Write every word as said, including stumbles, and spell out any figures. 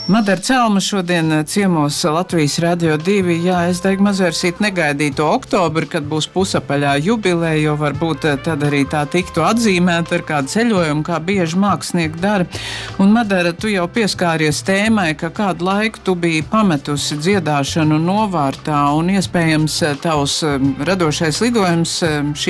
Madara Celma šodien ciemos Latvijas Radio divi. Jā, es teiktu mazvērsīt negaidīto oktobri, kad būs pusapaļā jubileja, jo varbūt tad arī tā tiktu atzīmēta ar kādu ceļojumu, kā bieži mākslinieki dara. Un, Madara, tu jau pieskāries tēmai, ka kādu laiku tu biji pametusi dziedāšanu novārtā un iespējams tavs radošais lidojums šī